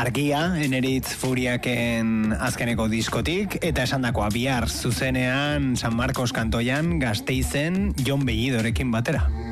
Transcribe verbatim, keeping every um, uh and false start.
Argia, Eneritz Furiaken azkeneko diskotik, eta esandakoa bihar zuzenean San Marcos kantoian Gasteizen Jon Bellidorekin batera.